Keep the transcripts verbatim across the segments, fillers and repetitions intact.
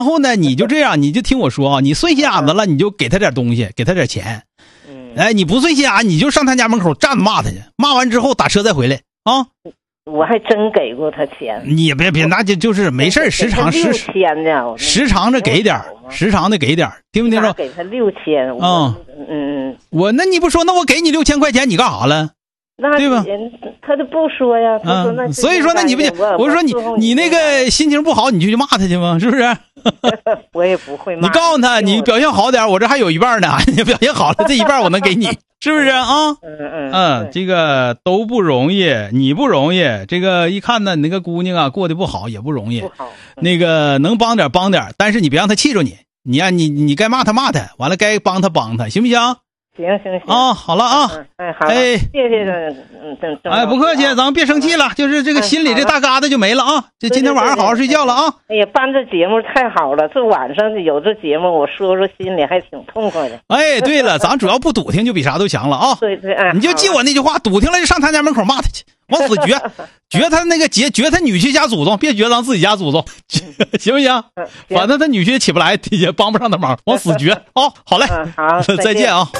然后呢，你就这样，你就听我说啊，你顺心眼子了，你就给他点东西，给他点钱。 嗯， 哎，你不顺心眼，你就上他家门口站着骂他去，骂完之后打车再回来啊。 我还真给过他钱。 你也别别，那就就是没事时常时千呢， 时常的给点，时常的给点，听没听着？ 给他六千。 嗯嗯，我那你不说，那我给你六千块钱，你干啥了？ 那对吧？ 他就不说呀，他说那、 嗯、所以说那你不行，我说你你那个心情不好，你就去骂他去吗？是不是？ 我也不会骂。 你告诉他，你表现好点，我这还有一半呢。你表现好了，这一半我能给你，是不是啊？ 嗯嗯嗯，这个都不容易，你不容易。这个一看呢，你那个姑娘啊，过得不好也不容易。 不好。 那个能帮点帮点，但是你别让他气着你。你呀、啊，你你该骂他骂他，完了该帮他帮他，行不行？ 行行行啊，好了啊， 嗯、哎好，哎，谢谢嗯嗯哎，不客气，咱们别生气了，嗯、就是这个心里这大疙瘩就没了啊。这、哎、今天晚上好好睡觉了啊。 哎呀，办这节目太好了，这晚上有这节目，我说说心里还挺痛快的。 哎，对了，咱主要不堵听就比啥都强了啊。 对对，哎， 你就记我那句话，堵听了就上他家门口骂他去，往死绝，绝他那个绝绝他女婿家祖宗，别绝咱自己家祖宗，行不行？反正他女婿也起不来，也帮不上他忙，往死绝啊、哦！好嘞， 嗯、好， 再见啊。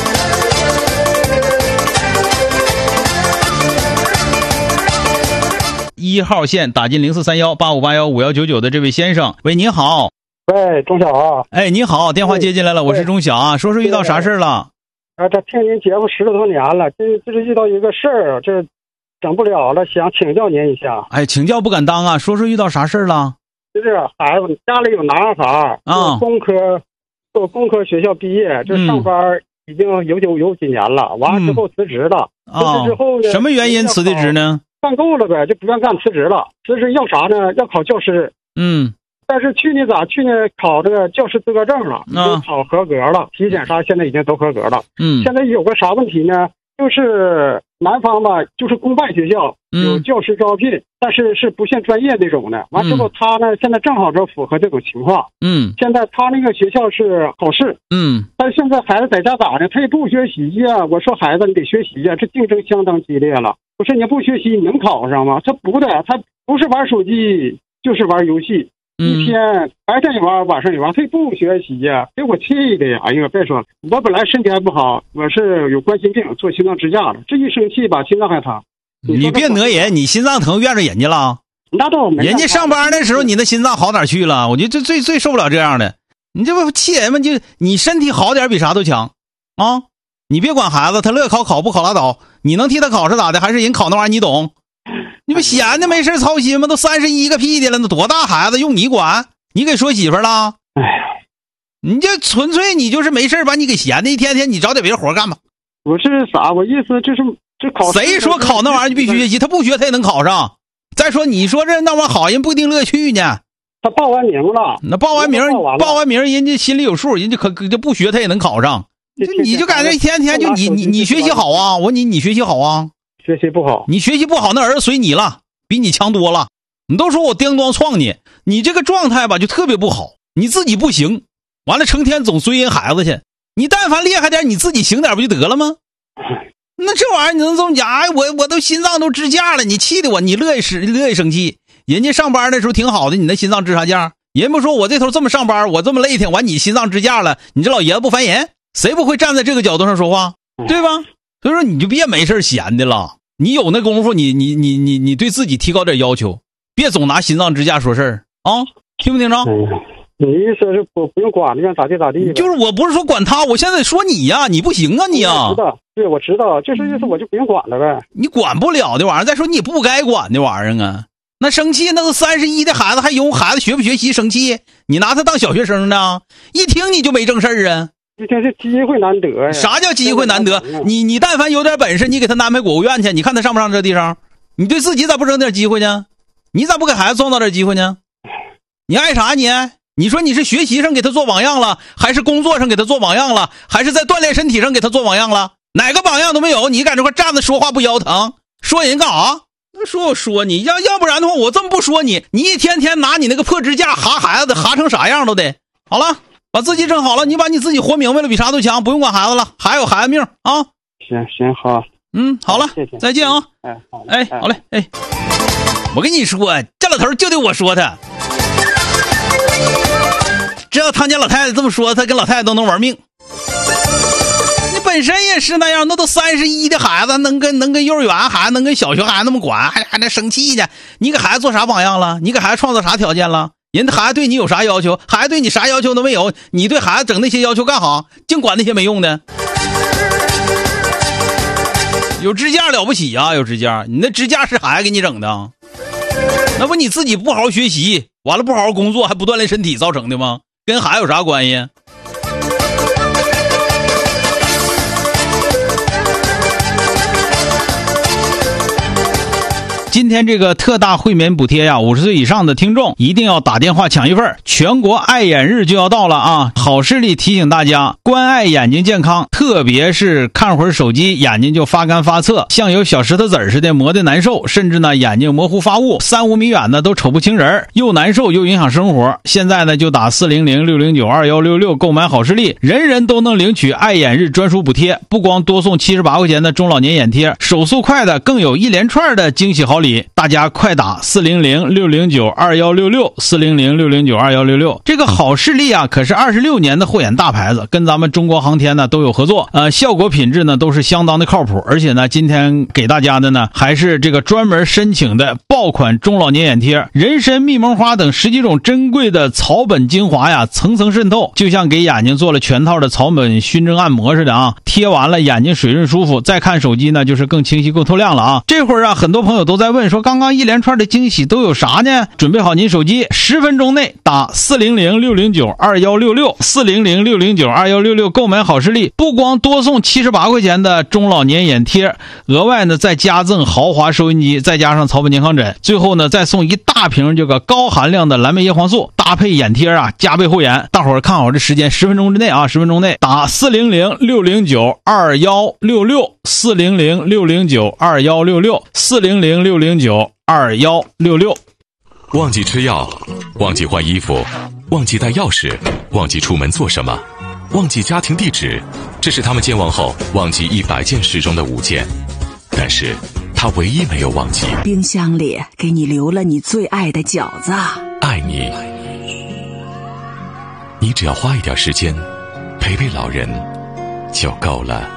一号线打进零四三幺八五八幺五幺九九的这位先生，喂，您好。 喂，钟晓啊。 哎，你好，电话接进来了，我是钟晓啊，说说遇到啥事了？ 啊，这听您节目十多年了，这这是遇到一个事儿，这整不了了，想请教您一下。 哎，请教不敢当啊，说说遇到啥事了？ 就是孩子家里有男孩啊，工科做工科学校毕业，这上班已经有有有几年了，完了之后辞职了。 啊、 嗯，辞职之后呢？ 什么原因辞的职呢？ 干够了呗，就不愿干，辞职了。辞职要啥呢？要考教师。 嗯。 但是去年咋？去年考这个教师资格证了，已经考合格了，体检啥现在已经都合格了。 嗯。 现在有个啥问题呢？就是南方吧，就是公办学校有教师招聘，嗯、但是是不限专业那种的。完之后他呢，现在正好就符合这种情况。 嗯。 现在他那个学校是考试。 嗯。 但是现在孩子在家咋的？他也不学习呀。我说孩子你得学习呀，这竞争相当激烈了。我说你不学习你能考上吗？他不的，他不是玩手机就是玩游戏。一天白天也玩，晚上也玩，他不学习呀，给我气的呀！哎呀，别说了，我本来身体还不好，我是有冠心病，做心脏支架的，这一生气吧，心脏还疼。 你, 你别讹人，你心脏疼怨着人家了？ 那倒没。 人家上班那时候，你的心脏好哪去了？我觉得这最最受不了这样的。你这不气人吗？就你身体好点比啥都强啊！你别管孩子，他乐考考不考拉倒，你能替他考是咋的？还是人考那玩意儿你懂？你不闲的没事操心吗？都三十一个屁的了，那多大孩子用你管？你给说媳妇了？ 哎呀， 你这纯粹你就是没事把你给闲的，一天天你找点别的活干吧。 我是啥？我意思这是这考谁说考那玩意儿就必须学习？他不学他也能考上。再说你说这那玩意儿好人不一定乐趣呢。 他报完名了， 那报完名报完名人家心里有数，人家可就不学他也能考上。就你就感觉一天天就你你你学习好啊？我你你学习好啊？ 学习不好， 你学习不好，那儿子随你了，比你强多了。你都说我叮当撞你，你这个状态吧就特别不好，你自己不行，完了成天总追人孩子去。你但凡厉害点，你自己行点不就得了吗？那这玩意儿你能这么讲？哎，我我都心脏都支架了，你气的我，你乐意使乐意生气。人家上班的时候挺好的，你那心脏支啥架？人不说我这头这么上班，我这么累挺，完你心脏支架了，你这老爷子不烦人？谁不会站在这个角度上说话，对吧？所以说你就别没事闲的了，你有那功夫，你你你你你对自己提高点要求，别总拿心脏支架说事儿啊，听不听着？ 嗯，你意思是不不用管，愿咋地咋地？ 就是我不是说管他，我现在说你呀，你不行啊你啊！ 我知道，对，我知道，就是意思我就不用管了呗。 你管不了的玩意儿，再说你也不该管的玩意儿啊。那生气那个三十一的孩子还用孩子学不学习生气？你拿他当小学生呢？一听你就没正事儿啊！ 一听是机会难得呀。 啥叫机会难得？你你但凡有点本事，你给他安排国务院去，你看他上不上这地方？你对自己咋不整点机会呢？你咋不给孩子创造点机会呢？你爱啥你？你说你是学习上给他做榜样了，还是工作上给他做榜样了，还是在锻炼身体上给他做榜样了？哪个榜样都没有，你在这块站着说话不腰疼？说人干啥？说我说你要要不然的话，我这么不说你，你一天天拿你那个破支架哈孩子哈成啥样都得。好了，把自己整好了，你把你自己活明白了，比啥都强，不用管孩子了，还有孩子命啊。 行行好， 嗯，好了， 谢谢， 再见啊。 哎，好， 哎，好嘞，哎，我跟你说，这老头就得我说他。 看见老太太这么说，他跟老太太都能玩命。你本身也是那样，那都三十一的孩子，能跟能跟幼儿园孩子，能跟小学孩子那么管，还还能生气去？你给孩子做啥榜样了？你给孩子创造啥条件了？人孩子对你有啥要求？孩子对你啥要求都没有，你对孩子整那些要求干啥？净管那些没用的。有支架了不起啊，有支架，你那支架是孩子给你整的，那不你自己不好好学习，完了不好好工作，还不锻炼身体造成的吗？跟孩子有啥关系？今天这个特大惠民补贴呀，五十岁以上的听众一定要打电话抢一份。全国爱眼日就要到了啊！好视力提醒大家，关爱眼睛健康，特别是看会儿手机眼睛就发干发涩，像有小石头子儿似的磨得难受，甚至呢眼睛模糊发雾，三五米远呢都瞅不清人，又难受又影响生活。现在呢就打四零零六零九二幺六六购买好视力，人人都能领取爱眼日专属补贴，不光多送七十八块钱的中老年眼贴，手速快的更有一连串的惊喜好礼。大家快打四零零六零九二幺六六 四零零六零九二幺六六。这个好视力啊可是二十六年的护眼大牌子，跟咱们中国航天呢都有合作，呃效果品质呢都是相当的靠谱，而且呢今天给大家的呢还是这个专门申请的爆款中老年眼贴，人参、蜜蒙花等十几种珍贵的草本精华呀层层渗透，就像给眼睛做了全套的草本熏蒸按摩似的啊，贴完了眼睛水润舒服，再看手机呢就是更清晰更透亮了啊。这会儿啊很多朋友都在问说，刚刚一连串的惊喜都有啥呢？准备好您手机，十分钟内打四零零六零九二幺六六 四零零六零九二幺六六购买好视力，不光多送七十八块钱的中老年眼贴，额外呢再加赠豪华收音机，再加上草本健康枕，最后呢再送一大瓶这个高含量的蓝莓叶黄素，搭配眼贴啊加倍护眼。大伙儿看好这时间，十分钟之内啊，十分钟内打四零零六零九二幺六六 四零零六零九二幺六六 四零零六零九二幺六六。 忘记吃药，忘记换衣服，忘记带钥匙，忘记出门做什么，忘记家庭地址，这是他们健忘后忘记一百件事中的五件，但是他唯一没有忘记， 冰箱里给你留了你最爱的饺子。 爱你，你只要花一点时间陪陪老人就够了。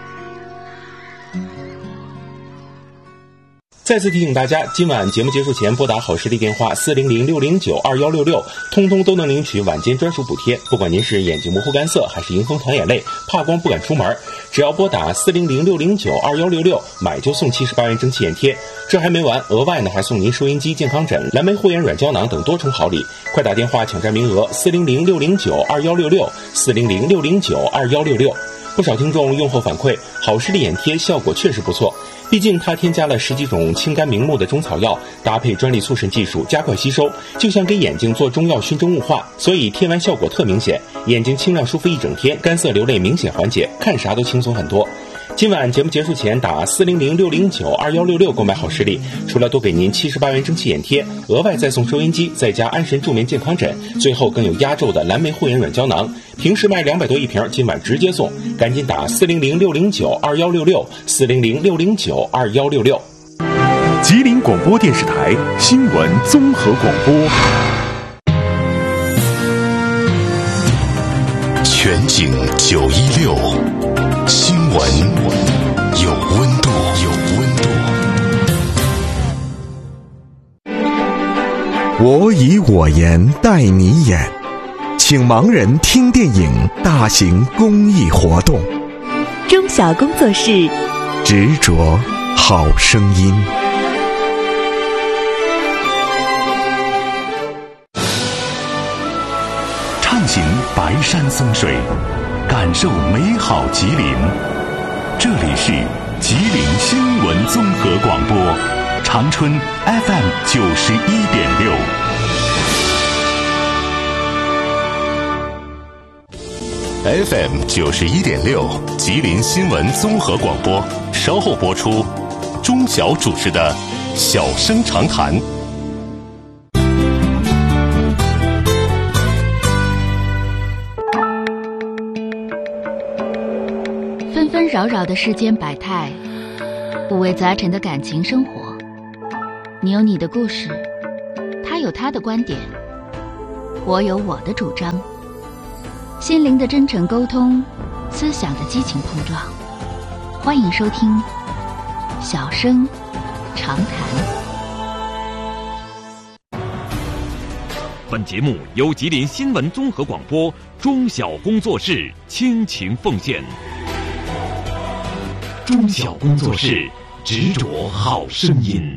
再次提醒大家，今晚节目结束前拨打好视力电话四零零六零九二幺六六，通通都能领取晚间专属补贴。不管您是眼睛模糊干涩，还是迎风淌眼泪，怕光不敢出门，只要拨打四零零六零九二幺六六，买就送七十八元蒸汽眼贴。这还没完，额外呢还送您收音机、健康枕、蓝莓护眼软胶囊等多重好礼。快打电话抢占名额，四零零六零九二幺六六 四零零六零九二幺六六。不少听众用后反馈，好视力眼贴效果确实不错。毕竟它添加了十几种清肝明目的中草药，搭配专利速审技术，加快吸收，就像给眼睛做中药熏蒸雾化，所以贴完效果特明显，眼睛清亮舒服一整天，干涩流泪明显缓解，看啥都轻松很多。今晚节目结束前打四零零六零九二幺六六购买好视力，除了多给您七十八元蒸汽眼贴，额外再送收音机，再加安神助眠健康枕，最后更有压轴的蓝莓护眼软胶囊。平时卖两百多一瓶，今晚直接送，赶紧打四零零六零九二幺六六 四零零六零九二幺六六。 吉林广播电视台新闻综合广播， 全景九一六，新闻有温度，有温度。 我以我言带你演，请盲人听电影大型公益活动。 中小工作室， 执着好声音。 畅行白山松水，感受美好吉林。这里是吉林新闻综合广播，长春 F M 九十一点六。 F M 九十一点六，吉林新闻综合广播，稍后播出。钟晓主持的《小声长谈》。 纷纷扰扰的世间百态，五味杂陈的感情生活。你有你的故事，他有他的观点，我有我的主张。 心灵的真诚沟通，思想的激情碰撞。欢迎收听小声长谈。 本节目由吉林新闻综合广播中小工作室倾情奉献。中小工作室执着好声音。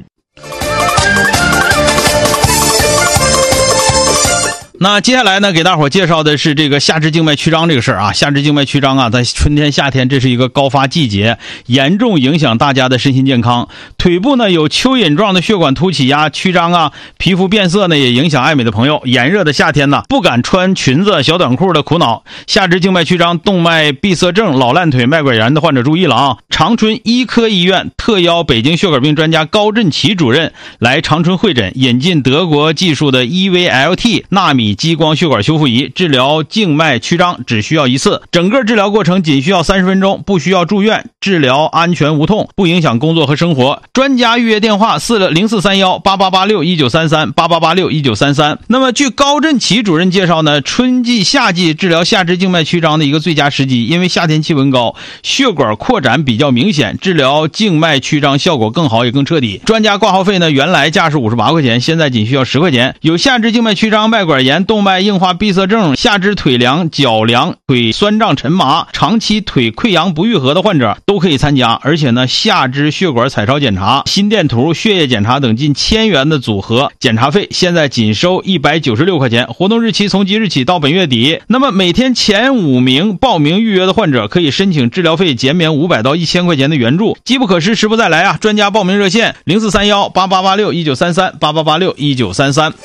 那接下来呢，给大伙介绍的是这个下肢静脉曲张这个事儿啊。下肢静脉曲张啊，在春天夏天这是一个高发季节，严重影响大家的身心健康。腿部呢有蚯蚓状的血管凸起呀、曲张啊，皮肤变色呢也影响爱美的朋友。炎热的夏天呢，不敢穿裙子、小短裤的苦恼。下肢静脉曲张、动脉闭塞症、老烂腿、脉管炎的患者注意了啊！长春医科医院特邀北京血管病专家高振奇主任来长春会诊，引进德国技术的 E V L T 纳米激光血管修复仪，治疗静脉曲张只需要一次，整个治疗过程仅需要三十分钟，不需要住院，治疗安全无痛，不影响工作和生活。专家预约电话四零四三幺八八八六一九三三八八八六一九三三。那么据高振奇主任介绍呢，春季夏季治疗下肢静脉曲张的一个最佳时机，因为夏天气温高，血管扩展比较明显，治疗静脉曲张效果更好也更彻底。专家挂号费呢，原来价是五十八块钱，现在仅需要十块钱。有下肢静脉曲张、脉管炎、动脉硬化闭塞症、下肢腿凉、脚凉、腿酸胀沉麻、长期腿溃疡不愈合的患者都可以参加。而且呢，下肢血管彩超检查、心电图、血液检查等近千元的组合检查费，现在仅收一百九十六块钱。活动日期从即日起到本月底。那么每天前五名报名预约的患者可以申请治疗费减免五百到一千块钱的援助。机不可失，时不再来啊！专家报名热线零四三幺八八八六一九三三八八八六一九三三。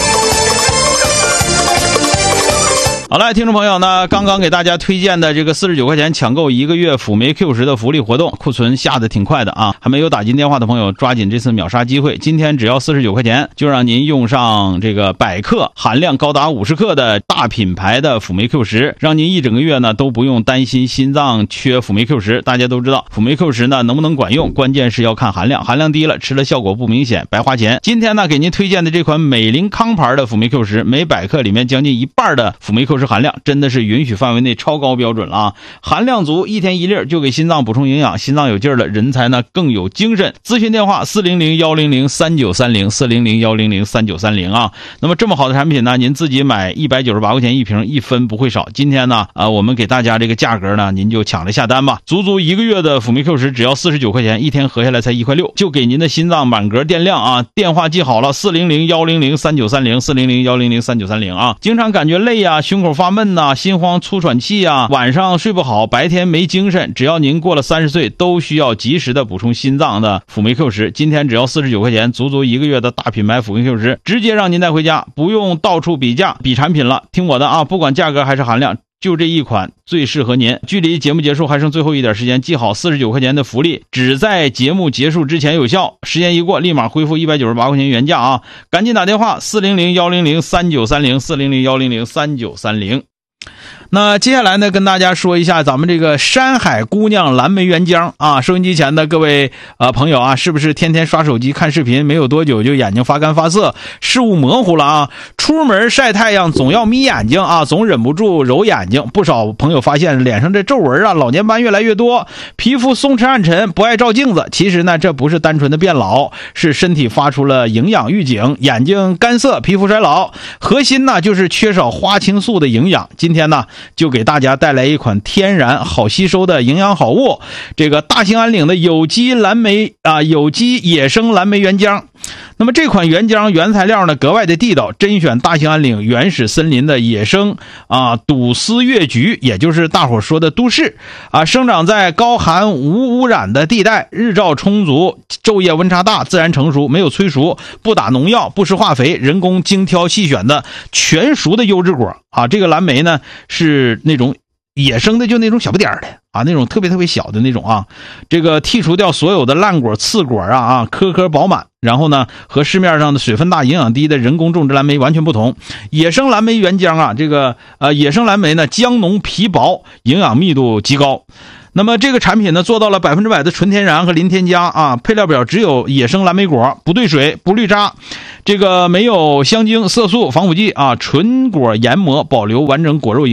好了，听众朋友呢，刚刚给大家推荐的这个四十九块钱抢购一个月辅酶 Q 十的福利活动，库存下的挺快的啊！还没有打进电话的朋友，抓紧这次秒杀机会，今天只要四十九块钱，就让您用上这个百克含量高达五十克的大品牌的辅酶 Q 十，让您一整个月呢都不用担心心脏缺辅酶 Q 十。大家都知道辅酶 Q 十呢能不能管用，关键是要看含量，含量低了吃了效果不明显，白花钱。今天呢给您推荐的这款美林康牌的辅酶 Q 十，每百克里面将近一半的辅酶 Q 十含量，真的是允许范围内超高标准了啊！含量足，一天一粒就给心脏补充营养，心脏有劲儿了，人才呢更有精神。咨询电话四零零幺零零三九三零四零零幺零零三九三零啊。那么这么好的产品呢，您自己买一百九十八块钱一瓶，一分不会少。今天呢，啊、呃，我们给大家这个价格呢，您就抢着下单吧。足足一个月的辅酶 Q 十只要四十九块钱，一天合下来才一块六，就给您的心脏满格电量啊！电话记好了，四零零幺零零三九三零四零零幺零零三九三零啊。经常感觉累啊，胸口发闷呐、啊。心慌粗喘气啊，晚上睡不好，白天没精神，只要您过了三十岁，都需要及时的补充心脏的辅酶 Q 十。今天只要四十九块钱，足足一个月的大品牌辅酶 Q 十，直接让您带回家，不用到处比价比产品了。听我的啊，不管价格还是含量，就这一款最适合您。距离节目结束还剩最后一点时间，记好四十九块钱的福利只在节目结束之前有效，时间一过立马恢复一百九十八块钱原价啊！赶紧打电话四零零幺零零三九三零四零零幺零零三九三零。那接下来呢，跟大家说一下咱们这个山海姑娘蓝莓原浆啊，收音机前的各位呃朋友啊，是不是天天刷手机看视频，没有多久就眼睛发干发涩，视物模糊了啊？出门晒太阳总要眯眼睛啊，总忍不住揉眼睛。不少朋友发现脸上这皱纹啊，老年斑越来越多，皮肤松弛暗沉，不爱照镜子。其实呢，这不是单纯的变老，是身体发出了营养预警，眼睛干涩，皮肤衰老。核心呢就是缺少花青素的营养。今天呢，就给大家带来一款天然好吸收的营养好物，这个大兴安岭的有机蓝莓啊，有机野生蓝莓原浆。那么这款原浆原材料呢格外的地道，甄选大兴安岭原始森林的野生啊笃丝越菊，也就是大伙说的都市啊，生长在高寒无污染的地带，日照充足，昼夜温差大，自然成熟，没有催熟，不打农药，不施化肥，人工精挑细选的全熟的优质果啊。这个蓝莓呢是那种野生的，就那种小不点儿的啊，那种特别特别小的那种啊，这个剔除掉所有的烂果刺果啊啊，颗颗饱满。然后呢，和市面上的水分大、营养低的人工种植蓝莓完全不同。野生蓝莓原浆啊，这个呃野生蓝莓呢，浆浓皮薄，营养密度极高。那么这个产品呢，做到了百分之百的纯天然和零添加啊，配料表只有野生蓝莓果，不兑水，不滤渣，这个没有香精、色素、防腐剂啊，纯果研磨，保留完整果肉营养。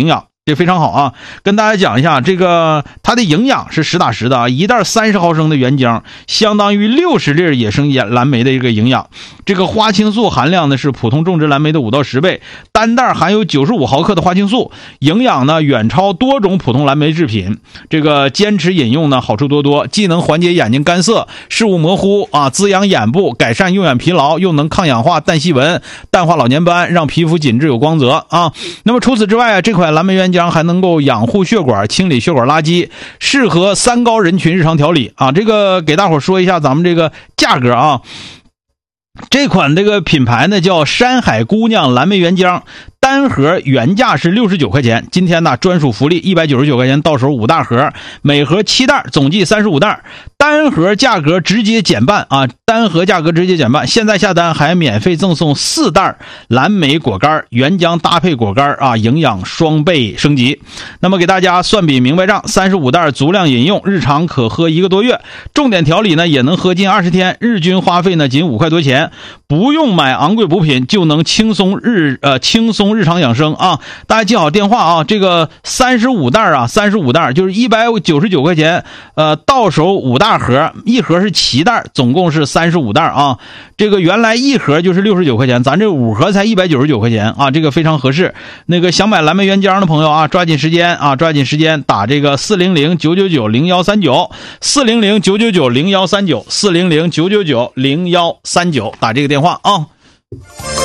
这非常好啊。跟大家讲一下，这个它的营养是实打实的啊，一袋三十毫升的原浆相当于六十粒野生蓝莓的一个营养。这个花青素含量呢是普通种植蓝莓的五到十倍，单袋含有九十五毫克的花青素，营养呢远超多种普通蓝莓制品。这个坚持饮用呢好处多多，既能缓解眼睛干涩、视物模糊啊，滋养眼部，改善用眼疲劳，又能抗氧化、淡细纹、淡化老年斑，让皮肤紧致有光泽啊。那么除此之外啊，这款蓝莓原浆还能够养护血管、清理血管垃圾，适合三高人群日常调理啊。这个给大伙说一下咱们这个价格啊。这款这个品牌呢叫山海姑娘蓝莓原浆，单盒原价是六十九块钱，今天呢专属福利一百九十九块钱到手五大盒，每盒七袋，总计三十五袋，单盒价格直接减半啊！单盒价格直接减半，现在下单还免费赠送四袋蓝莓果干，原浆搭配果干啊，营养双倍升级。那么给大家算笔明白账，三十五袋足量饮用，日常可喝一个多月，重点调理呢也能喝近二十天，日均花费呢仅五块多钱，不用买昂贵补品就能轻松日呃轻松日常养生啊！大家记好电话啊，这个三十五袋啊，三十五袋就是一百九十九块钱，呃，到手五大盒，一盒是七袋，总共是三十五袋啊。这个原来一盒就是六十九块钱，咱这五盒才一百九十九块钱啊，这个非常合适。那个想买蓝莓原浆的朋友啊，抓紧时间啊，抓紧时间打这个四零零九九九零幺三九，四零零九九九零幺三九，四零零九九九零幺三九，打这个电话啊。